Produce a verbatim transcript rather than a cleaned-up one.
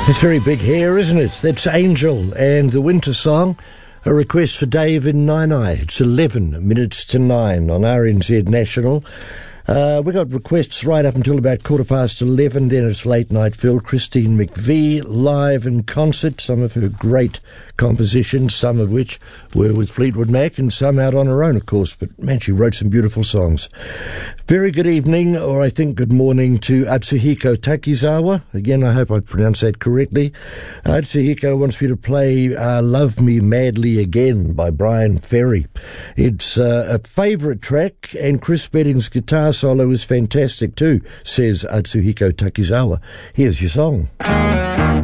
It's very big hair, isn't it? That's Angel and the Winter Song. A request for Dave in Nainai. It's eleven minutes to nine on R N Z National. Uh, we got requests right up until about quarter past eleven. Then it's Late Night Phil. Christine McVie live in concert. Some of her great compositions, some of which were with Fleetwood Mac and some out on her own, of course. But, man, she wrote some beautiful songs. Very good evening, or I think good morning, to Atsuhiko Takizawa. Again, I hope I pronounced that correctly. Atsuhiko wants me to play uh, Love Me Madly Again by Brian Ferry. It's uh, a favourite track, and Chris Bedding's guitar solo is fantastic too, says Atsuhiko Takizawa. Here's your song.